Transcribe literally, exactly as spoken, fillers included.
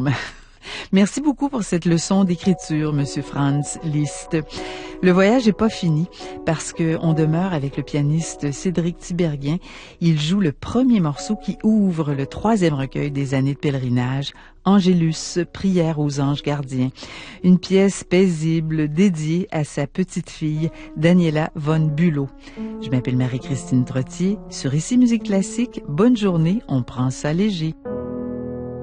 Jérôme. Merci beaucoup pour cette leçon d'écriture, Monsieur Franz Liszt. Le voyage n'est pas fini parce que on demeure avec le pianiste Cédric Tiberghien. Il joue le premier morceau qui ouvre le troisième recueil des années de pèlerinage, Angélus, prière aux anges gardiens. Une pièce paisible dédiée à sa petite-fille, Daniela von Bülow. Je m'appelle Marie-Christine Trottier. Sur Ici Musique Classique, bonne journée, on prend ça léger.